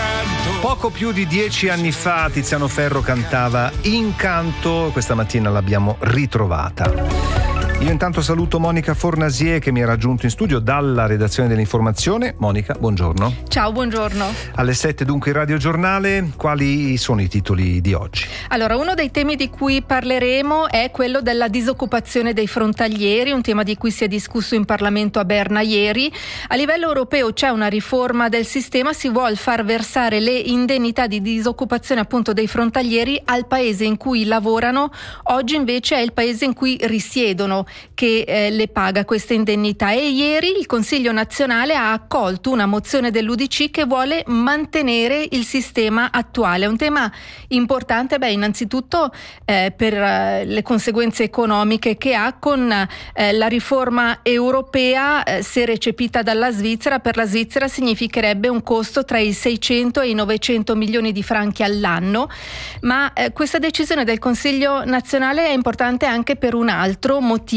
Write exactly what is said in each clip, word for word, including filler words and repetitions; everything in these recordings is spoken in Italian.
Poco più di dieci anni fa Tiziano Ferro cantava Incanto, questa mattina l'abbiamo ritrovata. Io intanto saluto Monica Fornasier che mi ha raggiunto in studio dalla redazione dell'informazione. Monica, buongiorno. Ciao, buongiorno. Alle sette dunque il Radio Giornale, quali sono i titoli di oggi? Allora, uno dei temi di cui parleremo è quello della disoccupazione dei frontalieri, un tema di cui si è discusso in Parlamento a Berna ieri. A livello europeo c'è una riforma del sistema, si vuol far versare le indennità di disoccupazione appunto dei frontalieri al paese in cui lavorano. Oggi invece è il paese in cui risiedono che eh, le paga queste indennità, e ieri il Consiglio nazionale ha accolto una mozione dell'U D C che vuole mantenere il sistema attuale. È un tema importante, beh, innanzitutto eh, per eh, le conseguenze economiche che ha con eh, la riforma europea, eh, se recepita dalla Svizzera. Per la Svizzera significherebbe un costo tra i seicento e i novecento milioni di franchi all'anno, ma eh, questa decisione del Consiglio nazionale è importante anche per un altro motivo.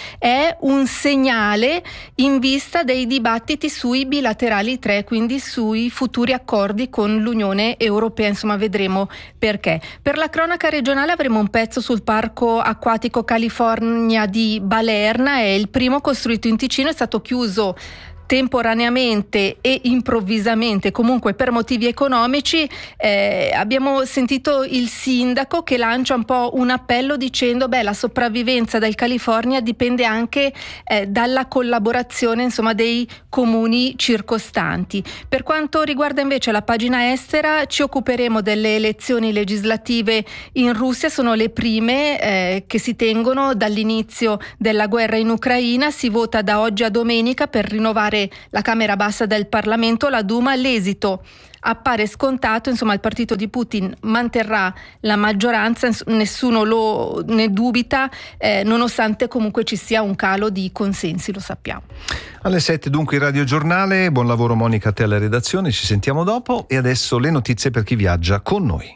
È un segnale in vista dei dibattiti sui bilaterali tre, quindi sui futuri accordi con l'Unione Europea. Insomma, vedremo perché. Per la cronaca regionale avremo un pezzo sul Parco Acquatico California di Balerna. È il primo costruito in Ticino, è stato chiuso temporaneamente e improvvisamente, comunque per motivi economici. Eh, abbiamo sentito il sindaco che lancia un po' un appello dicendo beh, la sopravvivenza del California dipende anche eh, dalla collaborazione insomma dei comuni circostanti. Per quanto riguarda invece la pagina estera, ci occuperemo delle elezioni legislative in Russia. Sono le prime eh, che si tengono dall'inizio della guerra in Ucraina. Si vota da oggi a domenica per rinnovare la Camera Bassa del Parlamento, la Duma. L'esito appare scontato, insomma il partito di Putin manterrà la maggioranza, nessuno lo ne dubita, eh, nonostante comunque ci sia un calo di consensi, lo sappiamo. Alle sette dunque il Radio Giornale, buon lavoro Monica a te alla redazione, ci sentiamo dopo, e adesso le notizie per chi viaggia con noi.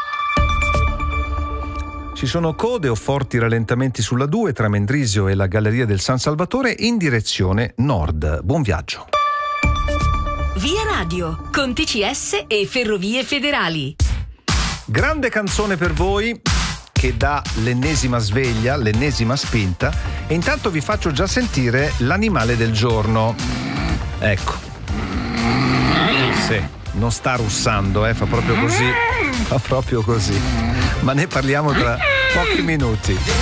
Ci sono code o forti rallentamenti sulla due tra Mendrisio e la Galleria del San Salvatore in direzione nord. Buon viaggio. Via Radio, con T C S e Ferrovie Federali. Grande canzone per voi che dà l'ennesima sveglia, l'ennesima spinta, e intanto vi faccio già sentire l'animale del giorno. Ecco. Sì, non sta russando, eh, fa proprio così. Fa proprio così. Ma ne parliamo tra pochi minuti.